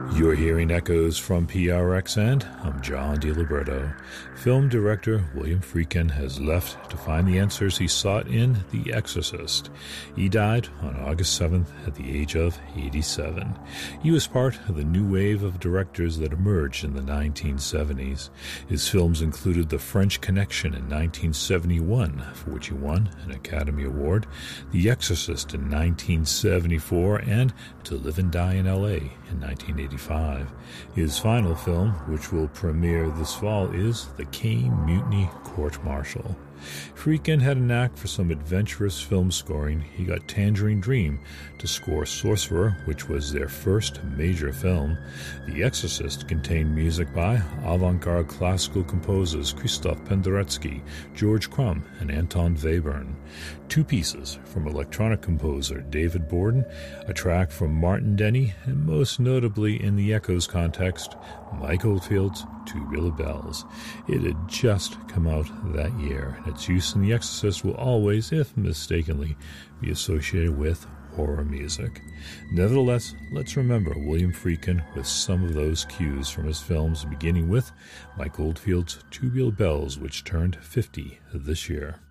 You're hearing echoes from PRXN. I'm John DiLiberto. Film director William Friedkin has left to find the answers he sought in The Exorcist. He died on August 7th at the age of 87. He was part of the new wave of directors that emerged in the 1970s. His films included The French Connection in 1971, for which he won an Academy Award, The Exorcist in 1974, and To Live and Die in L.A. in 1985. His final film, which will premiere this fall, is The Caine Mutiny Court-Martial. Friedkin had a knack for some adventurous film scoring. He got Tangerine Dream to score Sorcerer, which was their first major film. The Exorcist contained music by avant-garde classical composers Christoph Penderecki, George Crumb, and Anton Webern. Two pieces from electronic composer David Borden, a track from Martin Denny, and most notably in the Echoes context, Mike Oldfield's Tubular Bells. It had just come out that year, and its use in The Exorcist will always, if mistakenly, be associated with horror music. Nevertheless, let's remember William Friedkin with some of those cues from his films, beginning with Mike Oldfield's Tubular Bells, which turned 50 this year.